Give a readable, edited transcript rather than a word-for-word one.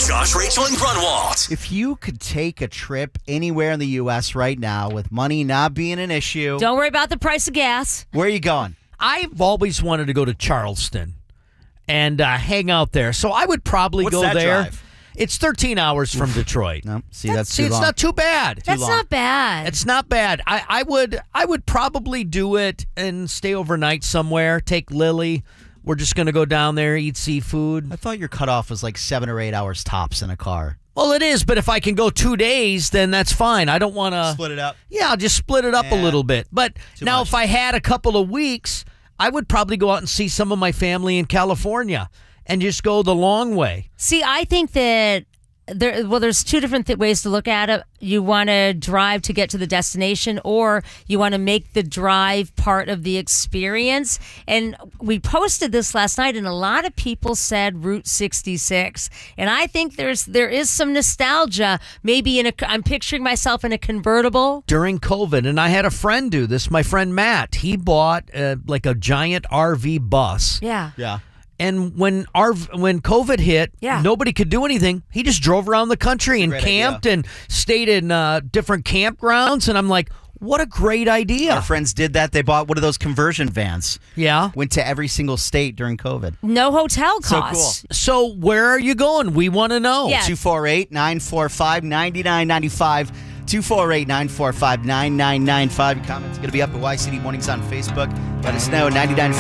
Josh, Rachel, and Grunwald. If you could take a trip anywhere in the U.S. right now with money not being an issue, Don't worry about the price of gas. where are you going? I've always wanted to go to Charleston and hang out there. So I would probably What's go that there. drive? It's 13 hours from Detroit. No, that's too It's long. not too bad. That's long. not bad. It's not bad. I would probably do it and stay overnight somewhere. Take Lily. We're just going to go down there, eat seafood. I thought your cutoff was like 7 or 8 hours tops in a car. Well, it is, but if I can go 2 days, then that's fine. I don't want to Split it up. Yeah, I'll just split it up a Yeah. little bit. But Too now much. if I had a couple of weeks, I would probably go out and see some of my family in California and just go the long way. See, I think that there's two different ways to look at it. You want to drive to get to the destination, or you want to make the drive part of the experience. And we posted this last night, and a lot of people said Route 66. And I think there is some nostalgia. Maybe I'm picturing myself in a convertible. During COVID, and I had a friend do this, my friend Matt, he bought like a giant RV bus. Yeah. Yeah. And when COVID hit, Yeah. nobody could do anything. He just drove around the country and Great camped and stayed in different campgrounds. And I'm like, what a great idea. Our friends did that. They bought one of those conversion vans. Yeah. Went to every single state during COVID. No hotel So costs. cool. So where are you going? We want to know. Yeah. 248-945-9995. 248-945-9995. Your comments are going to be up at YCD Mornings on Facebook. Let us know. 99